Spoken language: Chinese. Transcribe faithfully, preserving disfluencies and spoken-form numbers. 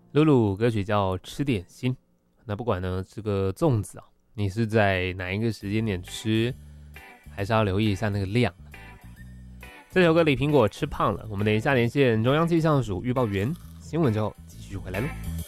露露歌曲叫《吃点心》。那不管呢这个粽子啊，你是在哪一个时间点吃，还是要留意一下那个量。这首歌李苹果吃胖了，我们等一下连线中央气象署预报员新闻之后继续回来喽。